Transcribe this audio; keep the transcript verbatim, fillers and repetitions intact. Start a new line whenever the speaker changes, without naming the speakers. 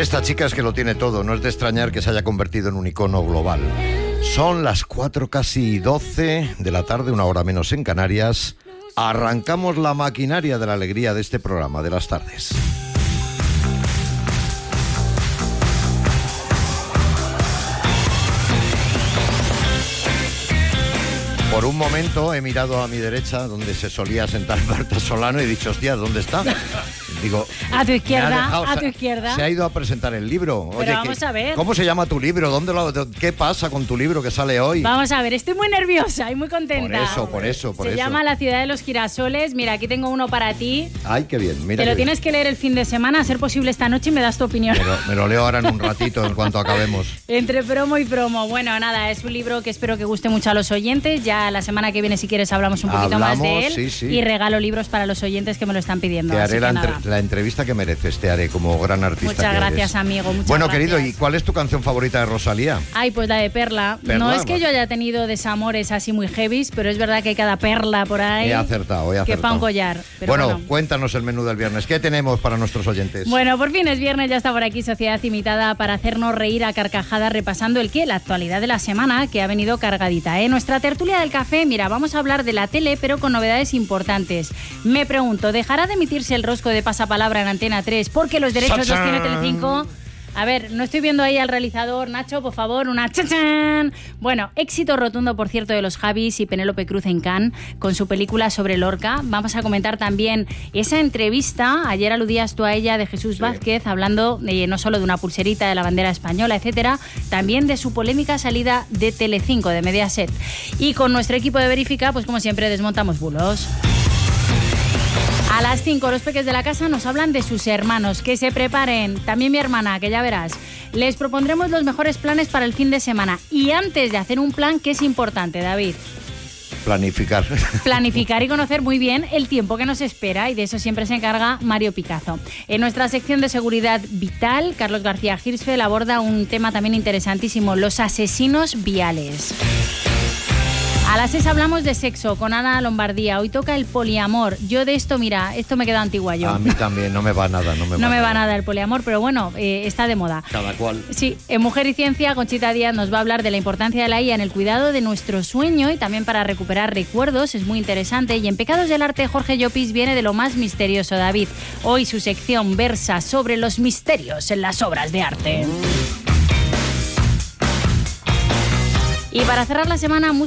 Esta chica es que lo tiene todo, no es de extrañar que se haya convertido en un icono global. Son las cuatro casi doce de la tarde, una hora menos en Canarias. Arrancamos la maquinaria de la alegría de este programa de las tardes. Por un momento he mirado a mi derecha, donde se solía sentar Marta Solano, y he dicho, hostia, ¿dónde está? Digo,
a tu izquierda,
dejado,
a tu izquierda.
Se ha ido a presentar el libro.
Pero
Oye,
vamos
¿qué,
a ver.
¿cómo se llama tu libro? ¿Dónde lo, ¿Qué pasa con tu libro que sale hoy?
Vamos a ver, estoy muy nerviosa y muy contenta.
Por eso, por eso, por
se
eso.
llama La ciudad de los girasoles. Mira, aquí tengo uno para ti.
Ay, qué bien. Mira
Te lo
qué
tienes
bien.
que leer el fin de semana, a ser posible esta noche, y me das tu opinión.
Me lo, me lo leo ahora en un ratito, en cuanto acabemos.
Entre promo y promo. Bueno, nada, es un libro que espero que guste mucho a los oyentes. Ya la semana que viene, si quieres, hablamos un poquito
Hablamos,
más de él.
Sí, sí.
Y regalo libros para los oyentes que me lo están pidiendo.
Te
así
haré la,
que
entre,
nada.
la entrevista que mereces, te haré como gran artista.
Muchas
que
gracias,
eres.
amigo. Muchas
bueno,
gracias.
querido, ¿y cuál es tu canción favorita de Rosalía?
Ay, pues la de Perla.
Perla,
No es que
bueno.
yo haya tenido desamores así muy heavies, pero es verdad que hay cada perla por ahí.
He acertado, he acertado.
Que pa' un collar. Pero
bueno,
bueno.
cuéntanos el menú del viernes. ¿Qué tenemos para nuestros oyentes?
Bueno, por fin es viernes, ya está por aquí Sociedad Imitada para hacernos reír a carcajadas repasando el qué, la actualidad de la semana, que ha venido cargadita, ¿eh? Nuestra tertulia del café, mira, vamos a hablar de la tele, pero con novedades importantes. Me pregunto, ¿dejará de emitirse el rosco de Pasapalabra en Antena tres porque los derechos los tiene Telecinco? A ver, no estoy viendo ahí al realizador. Nacho, por favor, una chachán. Bueno, éxito rotundo, por cierto, de los Javis y Penélope Cruz en Cannes con su película sobre Lorca. Vamos a comentar también esa entrevista, ayer aludías tú a ella, de Jesús sí. Vázquez, hablando de, no solo de una pulserita de la bandera española, etcétera, también de su polémica salida de Telecinco, de Mediaset. Y con nuestro equipo de Verifica, pues como siempre, desmontamos bulos. A las cinco, los peques de la casa nos hablan de sus hermanos. Que se preparen. También mi hermana, que ya verás. Les propondremos los mejores planes para el fin de semana. Y antes de hacer un plan, ¿qué es importante, David?
Planificar.
Planificar y conocer muy bien el tiempo que nos espera, y de eso siempre se encarga Mario Picazo. En nuestra sección de seguridad vital, Carlos García Hirschfeld aborda un tema también interesantísimo, los asesinos viales. A las seis hablamos de sexo con Ana Lombardía. Hoy toca el poliamor. Yo de esto, mira, esto me queda antigua yo.
A mí también, no me va nada. No me,
no
va,
me
nada.
va nada el poliamor, pero bueno, eh, está de moda.
Cada cual.
Sí, en Mujer y Ciencia, Conchita Díaz nos va a hablar de la importancia de la I A en el cuidado de nuestro sueño y también para recuperar recuerdos. Es muy interesante. Y en Pecados del Arte, Jorge Llopis viene de lo más misterioso, David. Hoy su sección versa sobre los misterios en las obras de arte. Y para cerrar la semana,